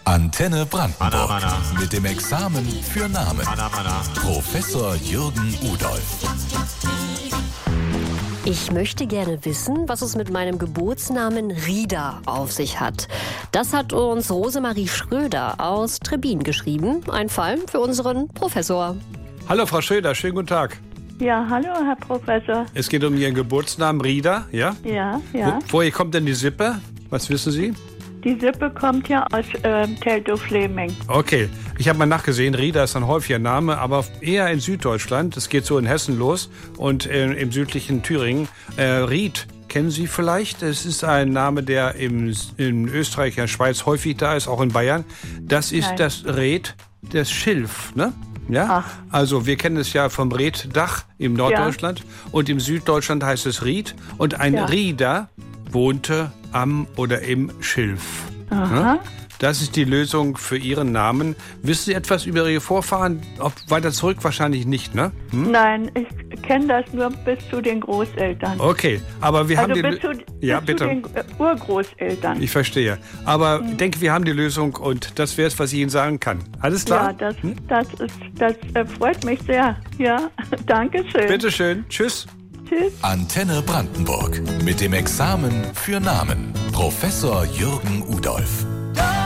Antenne Brandenburg. Mit dem Examen für Namen. Professor Jürgen Udolph. Ich möchte gerne wissen, was es mit meinem Geburtsnamen Rieder auf sich hat. Das hat uns Rosemarie Schröder aus Trebbin geschrieben. Ein Fall für unseren Professor. Hallo Frau Schröder, schönen guten Tag. Ja, hallo Herr Professor. Es geht um Ihren Geburtsnamen Rieder, ja? Ja. Woher kommt denn die Sippe? Was wissen Sie? Die Sippe kommt ja aus Teltow-Fleming. Okay, ich habe mal nachgesehen, Rieder ist ein häufiger Name, aber eher in Süddeutschland. Es geht so in Hessen los und im südlichen Thüringen. Ried kennen Sie vielleicht? Es ist ein Name, der in Österreich, in der Schweiz häufig da ist, auch in Bayern. Das ist das Red, das Schilf, ne? Ja, also wir kennen es ja vom Reddach im Norddeutschland und im Süddeutschland heißt es Ried. Und ein Rieder wohnte am oder im Schilf. Ja? Das ist die Lösung für Ihren Namen. Wissen Sie etwas über Ihre Vorfahren? Weiter zurück wahrscheinlich nicht, ne? Nein, ich kenne das nur bis zu den Großeltern. Okay, aber wir haben bis zu den Urgroßeltern. Ich verstehe. Aber ich denke, wir haben die Lösung und das wäre es, was ich Ihnen sagen kann. Alles klar? Ja, das freut mich sehr. Ja, danke schön. Bitte schön. Tschüss. Tschüss. Antenne Brandenburg. Mit dem Examen für Namen. Professor Jürgen Udolph.